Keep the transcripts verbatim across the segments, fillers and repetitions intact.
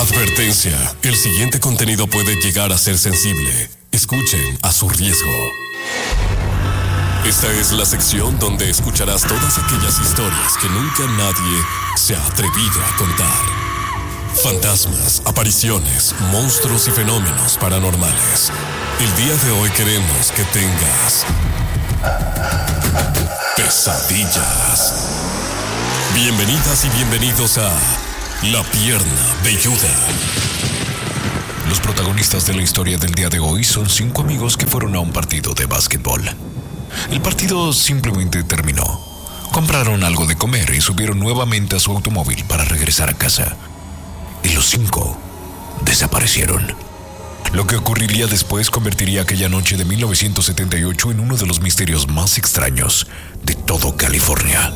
Advertencia, el siguiente contenido puede llegar a ser sensible. Escuchen a su riesgo. Esta es la sección donde escucharás todas aquellas historias que nunca nadie se ha atrevido a contar. Fantasmas, apariciones, monstruos y fenómenos paranormales. El día de hoy queremos que tengas pesadillas. Bienvenidas y bienvenidos a La Pierna Velluda. Los protagonistas de la historia del día de hoy son cinco amigos que fueron a un partido de básquetbol. El partido simplemente terminó. Compraron algo de comer y subieron nuevamente a su automóvil para regresar a casa. Y los cinco desaparecieron. Lo que ocurriría después convertiría aquella noche de mil novecientos setenta y ocho en uno de los misterios más extraños de todo California.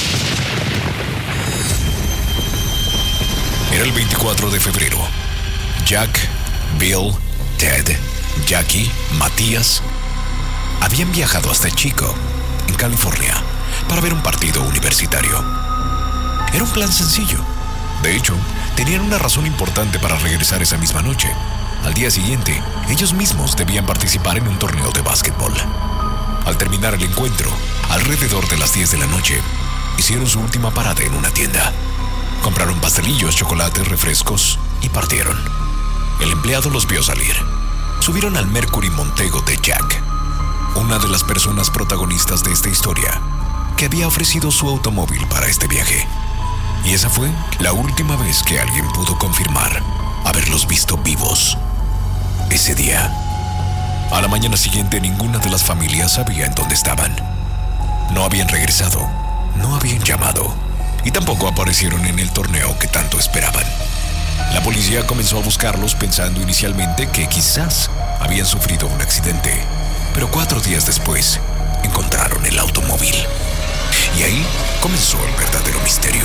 Era el veinticuatro de febrero. Jack, Bill, Ted, Jackie, Matías habían viajado hasta Chico, en California, para ver un partido universitario. Era un plan sencillo. De hecho, tenían una razón importante para regresar esa misma noche. Al día siguiente, ellos mismos debían participar en un torneo de básquetbol. Al terminar el encuentro, alrededor de las diez de la noche, hicieron su última parada en una tienda. Compraron pastelillos, chocolates, refrescos y partieron. El empleado los vio salir. Subieron al Mercury Montego de Jack, una de las personas protagonistas de esta historia, que había ofrecido su automóvil para este viaje. Y esa fue la última vez que alguien pudo confirmar haberlos visto vivos ese día. A la mañana siguiente, ninguna de las familias sabía en dónde estaban. No habían regresado, no habían llamado y tampoco aparecieron en el torneo que tanto esperaban. La policía comenzó a buscarlos pensando inicialmente que quizás habían sufrido un accidente, pero cuatro días después encontraron el automóvil. Y ahí comenzó el verdadero misterio.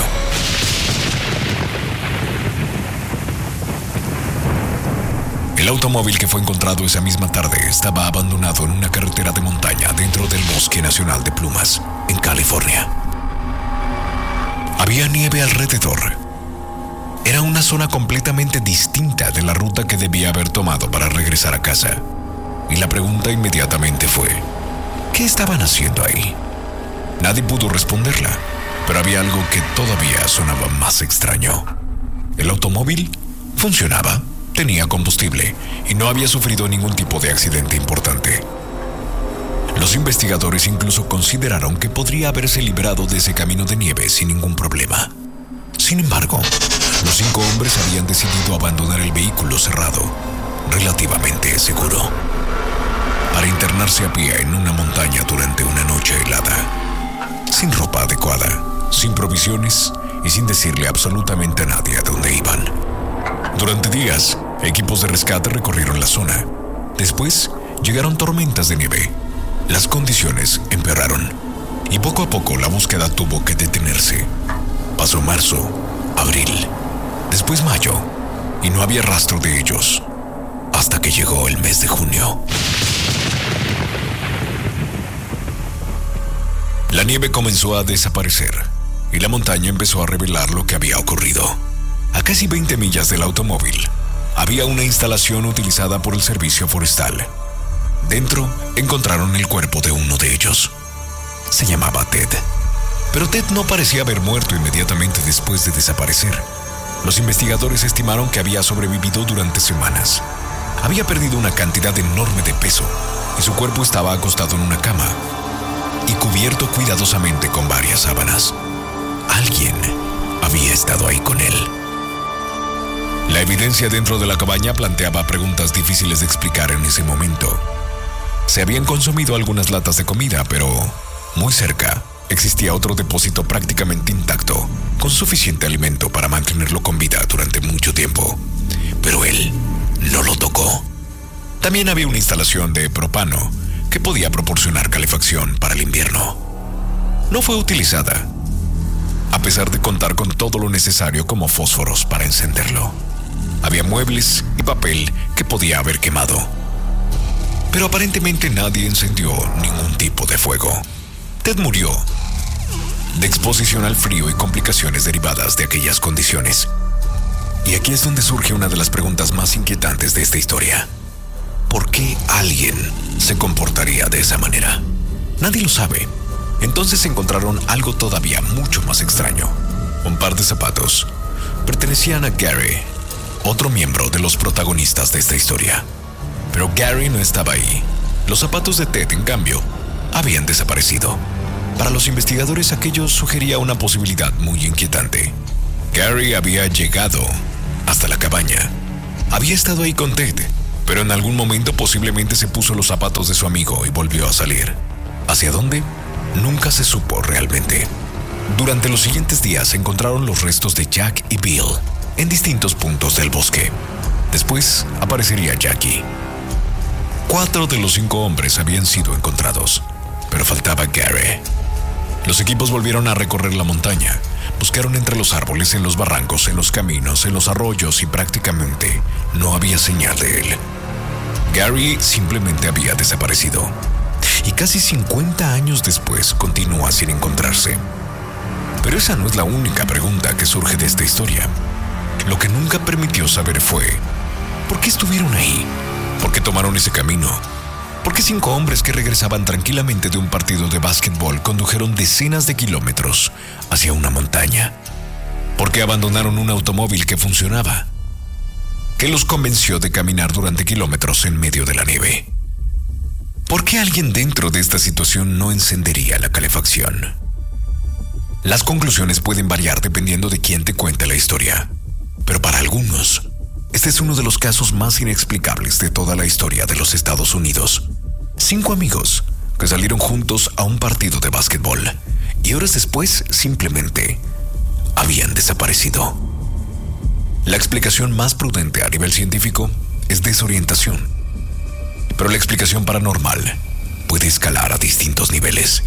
El automóvil que fue encontrado esa misma tarde estaba abandonado en una carretera de montaña dentro del Bosque Nacional de Plumas, en California. Había nieve alrededor. Era una zona completamente distinta de la ruta que debía haber tomado para regresar a casa. Y la pregunta inmediatamente fue: ¿qué estaban haciendo ahí? Nadie pudo responderla, pero había algo que todavía sonaba más extraño. El automóvil funcionaba, tenía combustible y no había sufrido ningún tipo de accidente importante. Los investigadores incluso consideraron que podría haberse librado de ese camino de nieve sin ningún problema. Sin embargo, los cinco hombres habían decidido abandonar el vehículo cerrado, relativamente seguro, para internarse a pie en una montaña durante una noche helada, sin ropa adecuada, sin provisiones y sin decirle absolutamente a nadie a dónde iban. Durante días, equipos de rescate recorrieron la zona. Después, llegaron tormentas de nieve. Las condiciones empeoraron y poco a poco la búsqueda tuvo que detenerse. Pasó marzo, abril, después mayo y no había rastro de ellos hasta que llegó el mes de junio. La nieve comenzó a desaparecer y la montaña empezó a revelar lo que había ocurrido. A casi veinte millas del automóvil había una instalación utilizada por el servicio forestal. Dentro encontraron el cuerpo de uno de ellos. Se llamaba Ted. Pero Ted no parecía haber muerto inmediatamente después de desaparecer. Los investigadores estimaron que había sobrevivido durante semanas. Había perdido una cantidad enorme de peso y su cuerpo estaba acostado en una cama y cubierto cuidadosamente con varias sábanas. Alguien había estado ahí con él. La evidencia dentro de la cabaña planteaba preguntas difíciles de explicar en ese momento. Se habían consumido algunas latas de comida, pero muy cerca existía otro depósito prácticamente intacto, con suficiente alimento para mantenerlo con vida durante mucho tiempo. Pero él no lo tocó. También había una instalación de propano que podía proporcionar calefacción para el invierno. No fue utilizada, a pesar de contar con todo lo necesario como fósforos para encenderlo. Había muebles y papel que podía haber quemado. Pero aparentemente nadie encendió ningún tipo de fuego. Ted murió de exposición al frío y complicaciones derivadas de aquellas condiciones. Y aquí es donde surge una de las preguntas más inquietantes de esta historia. ¿Por qué alguien se comportaría de esa manera? Nadie lo sabe. Entonces encontraron algo todavía mucho más extraño. Un par de zapatos. Pertenecían a Gary, otro miembro de los protagonistas de esta historia. Pero Gary no estaba ahí. Los zapatos de Ted, en cambio, habían desaparecido. Para los investigadores aquello sugería una posibilidad muy inquietante. Gary había llegado hasta la cabaña. Había estado ahí con Ted, pero en algún momento posiblemente se puso los zapatos de su amigo y volvió a salir. ¿Hacia dónde? Nunca se supo realmente. Durante los siguientes días se encontraron los restos de Jack y Bill en distintos puntos del bosque. Después aparecería Jackie. Cuatro de los cinco hombres habían sido encontrados, pero faltaba Gary. Los equipos volvieron a recorrer la montaña. Buscaron entre los árboles, en los barrancos, en los caminos, en los arroyos y prácticamente no había señal de él. Gary simplemente había desaparecido. Y casi cincuenta años después continúa sin encontrarse. Pero esa no es la única pregunta que surge de esta historia. Lo que nunca permitió saber fue: ¿por qué estuvieron ahí? ¿Por qué tomaron ese camino? ¿Por qué cinco hombres que regresaban tranquilamente de un partido de básquetbol condujeron decenas de kilómetros hacia una montaña? ¿Por qué abandonaron un automóvil que funcionaba? ¿Qué los convenció de caminar durante kilómetros en medio de la nieve? ¿Por qué alguien dentro de esta situación no encendería la calefacción? Las conclusiones pueden variar dependiendo de quién te cuente la historia, pero para algunos, este es uno de los casos más inexplicables de toda la historia de los Estados Unidos. Cinco amigos que salieron juntos a un partido de básquetbol y horas después simplemente habían desaparecido. La explicación más prudente a nivel científico es desorientación, pero la explicación paranormal puede escalar a distintos niveles.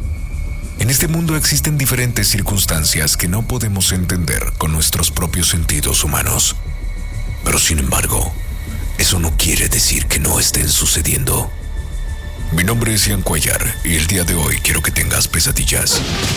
En este mundo existen diferentes circunstancias que no podemos entender con nuestros propios sentidos humanos. Pero sin embargo, eso no quiere decir que no estén sucediendo. Mi nombre es Ian Cuellar y el día de hoy quiero que tengas pesadillas.